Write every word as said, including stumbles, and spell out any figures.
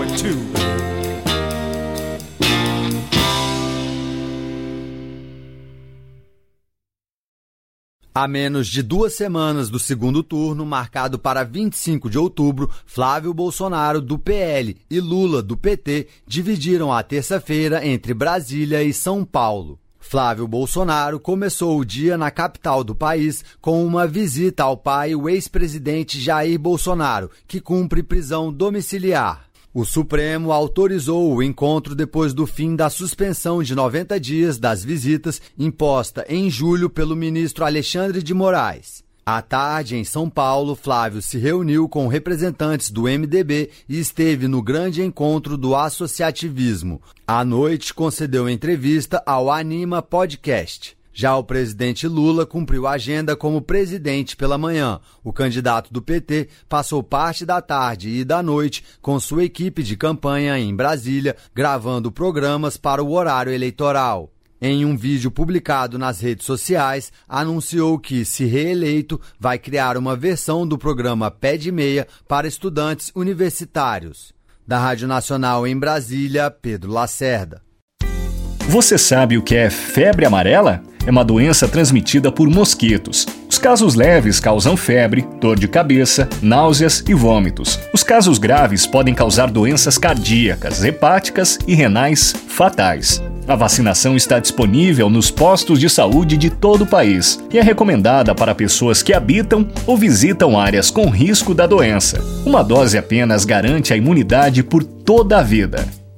or two. A menos de duas semanas do segundo turno, marcado para vinte e cinco de outubro, Flávio Bolsonaro, do P L, e Lula, do P T, dividiram a terça-feira entre Brasília e São Paulo. Flávio Bolsonaro começou o dia na capital do país com uma visita ao pai, o ex-presidente Jair Bolsonaro, que cumpre prisão domiciliar. O Supremo autorizou o encontro depois do fim da suspensão de noventa dias das visitas imposta em julho pelo ministro Alexandre de Moraes. À tarde, em São Paulo, Flávio se reuniu com representantes do M D B e esteve no grande encontro do associativismo. À noite, concedeu entrevista ao Anima Podcast. Já o presidente Lula cumpriu a agenda como presidente pela manhã. O candidato do P T passou parte da tarde e da noite com sua equipe de campanha em Brasília, gravando programas para o horário eleitoral. Em um vídeo publicado nas redes sociais, anunciou que, se reeleito, vai criar uma versão do programa Pé de Meia para estudantes universitários. Da Rádio Nacional em Brasília, Pedro Lacerda. Você sabe o que é febre amarela? É uma doença transmitida por mosquitos. Os casos leves causam febre, dor de cabeça, náuseas e vômitos. Os casos graves podem causar doenças cardíacas, hepáticas e renais fatais. A vacinação está disponível nos postos de saúde de todo o país e é recomendada para pessoas que habitam ou visitam áreas com risco da doença. Uma dose apenas garante a imunidade por toda a vida.